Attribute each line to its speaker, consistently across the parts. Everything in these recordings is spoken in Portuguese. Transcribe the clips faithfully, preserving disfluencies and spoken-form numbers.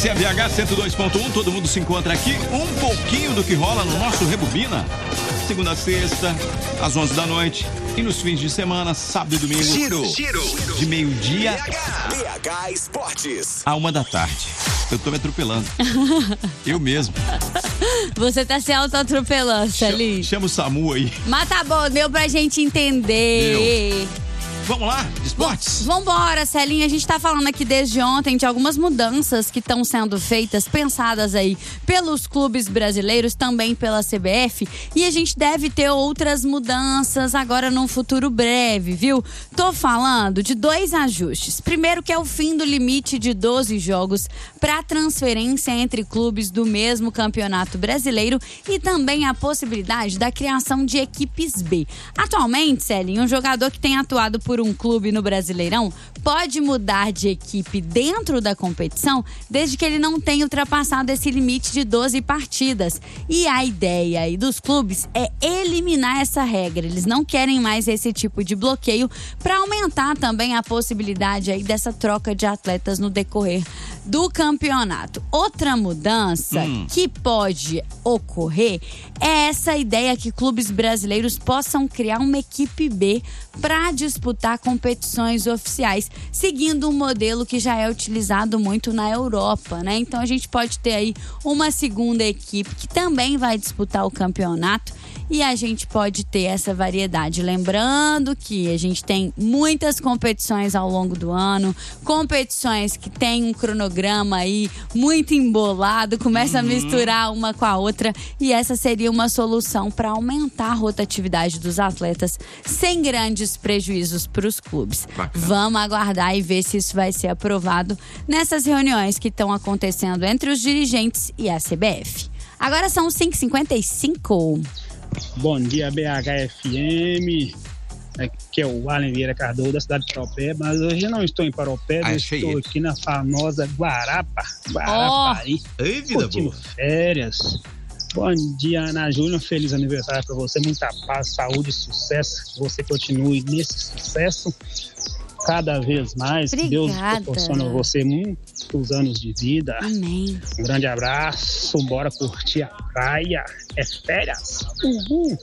Speaker 1: Esse é B H cento e dois ponto um, todo mundo se encontra aqui. Um pouquinho do que rola no nosso Rebobina. Segunda a sexta, às onze da noite. E nos fins de semana, sábado e domingo.
Speaker 2: Giro, giro.
Speaker 1: De meio-dia.
Speaker 2: B H Esportes.
Speaker 1: A uma da tarde. Eu tô me atropelando. Eu mesmo.
Speaker 3: Você tá se auto-atropelando, Celinho.
Speaker 1: Chama o SAMU aí.
Speaker 3: Mas tá bom, deu pra gente entender.
Speaker 1: Deu. Vamos lá, esportes?
Speaker 3: Vambora, Celinho. A gente tá falando aqui desde ontem de algumas mudanças que estão sendo feitas, pensadas aí pelos clubes brasileiros, também pela C B F. E a gente deve ter outras mudanças agora num futuro breve, viu? Tô falando de dois ajustes. Primeiro, que é o fim do limite de doze jogos para transferência entre clubes do mesmo campeonato brasileiro e também a possibilidade da criação de equipes B. Atualmente, Celinho, um jogador que tem atuado por um clube no Brasileirão pode mudar de equipe dentro da competição desde que ele não tenha ultrapassado esse limite de doze partidas. E a ideia aí dos clubes é eliminar essa regra. Eles não querem mais esse tipo de bloqueio para aumentar também a possibilidade aí dessa troca de atletas no decorrer do campeonato. Outra mudança hum. que pode ocorrer é essa ideia que clubes brasileiros possam criar uma equipe B para disputar competições oficiais, seguindo um modelo que já é utilizado muito na Europa, né? Então a gente pode ter aí uma segunda equipe que também vai disputar o campeonato e a gente pode ter essa variedade. Lembrando que a gente tem muitas competições ao longo do ano, competições que tem um cronograma aí muito embolado, começa uhum. a misturar uma com a outra, e essa seria uma solução para aumentar a rotatividade dos atletas sem grandes prejuízos para os clubes. Bacana. Vamos aguardar e ver se isso vai ser aprovado nessas reuniões que estão acontecendo entre os dirigentes e a C B F. Agora são cinco e cinquenta e cinco.
Speaker 4: Bom dia, B H F M. Aqui é o Allen Vieira Cardoso, da cidade de Paropeba, mas hoje eu não estou em Paropeba, ah, estou ele. aqui na famosa Guarapa, Guarapari, oh. Ei, vida boa. Férias. Bom dia, Ana Júlia, um feliz aniversário para você, muita paz, saúde e sucesso, que você continue nesse sucesso cada vez mais.
Speaker 3: Obrigada.
Speaker 4: Deus proporciona a você muitos anos de vida.
Speaker 3: Amém.
Speaker 4: Um grande abraço, bora curtir a praia, é férias. Uhul.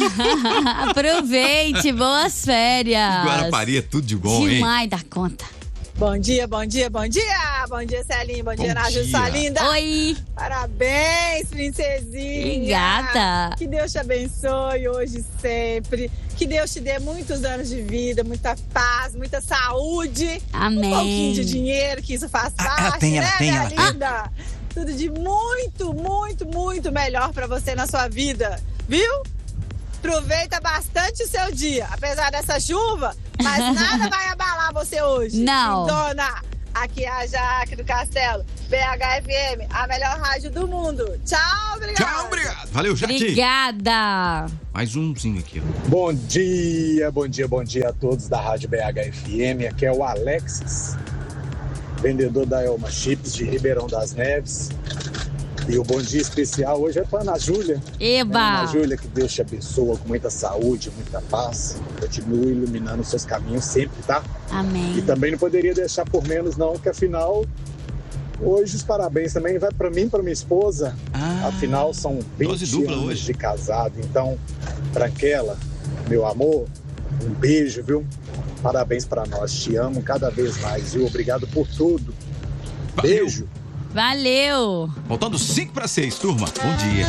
Speaker 3: Aproveite, boas férias.
Speaker 1: Guarapari é tudo de bom, hein?
Speaker 3: Demais da conta.
Speaker 5: Bom dia, bom dia, bom dia! Bom dia, Celinho, bom, bom dia, Ana Júlia, sua linda!
Speaker 3: Oi!
Speaker 5: Parabéns, princesinha!
Speaker 3: Obrigada!
Speaker 5: Que Deus te abençoe hoje e sempre. Que Deus te dê muitos anos de vida, muita paz, muita saúde.
Speaker 3: Amém!
Speaker 5: Um pouquinho de dinheiro, que isso faz parte,
Speaker 1: ela tem,
Speaker 5: né,
Speaker 1: ela tem,
Speaker 5: minha
Speaker 1: ela
Speaker 5: linda?
Speaker 1: tem.
Speaker 5: Tudo de muito, muito, muito melhor pra você na sua vida, viu? Aproveita bastante o seu dia, apesar dessa chuva, mas nada vai abalar você hoje.
Speaker 3: Não.
Speaker 5: Dona, aqui é a Jaque do Castelo, B H F M, a melhor rádio do mundo. Tchau, obrigado.
Speaker 1: Tchau, obrigado. Valeu, Jaque.
Speaker 3: Obrigada.
Speaker 1: Mais umzinho aqui, ó.
Speaker 6: Bom dia, bom dia, bom dia a todos da rádio B H F M. Aqui é o Alexis, vendedor da Elma Chips de Ribeirão das Neves. E o bom dia especial hoje é para Ana Júlia.
Speaker 3: Eba!
Speaker 6: Ana Júlia, que Deus te abençoa com muita saúde, muita paz. Continue iluminando os seus caminhos sempre, tá?
Speaker 3: Amém.
Speaker 6: E também não poderia deixar por menos não, que afinal, hoje os parabéns também vai para mim, para minha esposa. Ah, afinal, são vinte anos hoje de casado. Então, Branquela, meu amor, um beijo, viu? Parabéns para nós. Te amo cada vez mais, viu? Obrigado por tudo.
Speaker 1: Valeu.
Speaker 6: Beijo.
Speaker 3: Valeu!
Speaker 1: Faltando cinco para seis, turma. Bom dia.